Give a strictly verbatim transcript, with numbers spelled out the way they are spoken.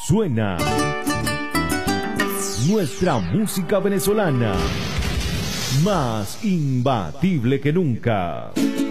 Suena nuestra música venezolana, más imbatible que nunca.